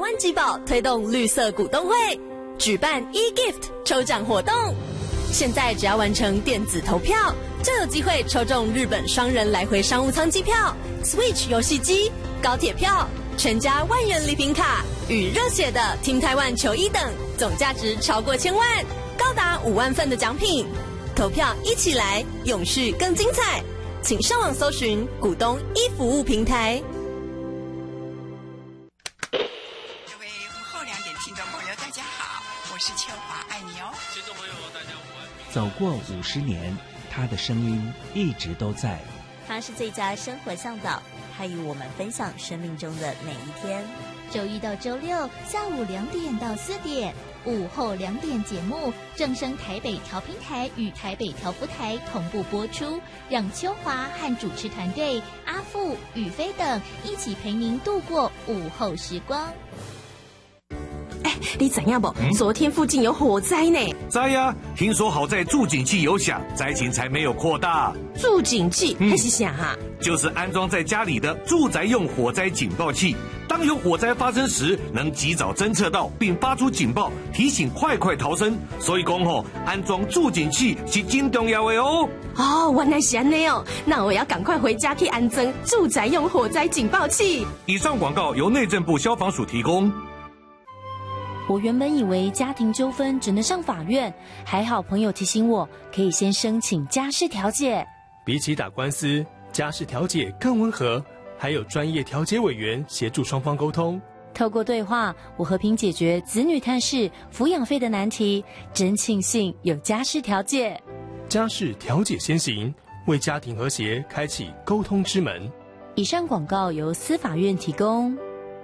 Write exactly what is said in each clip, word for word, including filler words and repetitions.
湾集宝推动绿色股东会，举办 e-gift 抽奖活动。现在只要完成电子投票，就有机会抽中日本双人来回商务舱机票、Switch 游戏机、高铁票、全家万元礼品卡与热血的 Team Taiwan 球衣等，总价值超过千万，高达五万份的奖品。投票一起来，永续更精彩。请上网搜寻股东一服务平台。 各位午后两点听众朋友，大家好，我是秋华，爱你哦。听众朋友，大家午安。 走过五十年，他的声音一直都在。 他是最佳生活向导，他与我们分享生命中的每一天。 周一到周六下午两点到四点，午后两点节目正声台北调频台与台北调福台同步播出，让秋华和主持团队阿富、宇飞等一起陪您度过午后时光。 哎，你怎样不？嗯、昨天附近有火灾呢。 灾呀、啊！听说好在助警器有响，灾情才没有扩大。 助警器那、嗯、是啥啊？ 就是安装在家里的住宅用火灾警报器。当有火灾发生时，能及早侦测到并发出警报，提醒快快逃生。所以讲吼，安装助警器是真重要的哦。 哦，原来是这样哦，那我要赶快回家去安装住宅用火灾警报器。 以上广告由内政部消防署提供。 我原本以为家庭纠纷只能上法院，还好朋友提醒我，可以先申请家事调解。 比起打官司，家事调解更温和，还有专业调解委员协助双方沟通。 透过对话，我和平解决子女探视、抚养费的难题，真庆幸有家事调解。 家事调解先行，为家庭和谐开启沟通之门。 以上广告由司法院提供。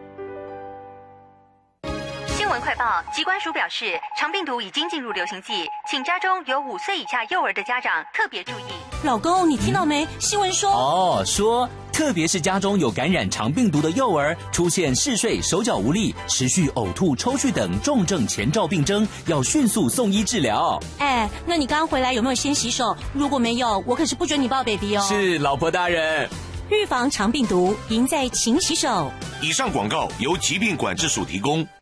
新闻快报，疾管署表示，肠病毒已经进入流行季，请家中有五岁以下幼儿的家长特别注意。 老公，你听到没？新闻说哦，说特别是家中有感染肠病毒的幼儿，出现嗜睡、手脚无力、持续呕吐、抽搐等重症前兆病征，要迅速送医治疗。 哎，那你刚刚回来有没有先洗手？如果没有，我可是不准你抱 baby 哦。 是，老婆大人。 预防肠病毒，赢在勤洗手。 以上广告由疾病管制署提供。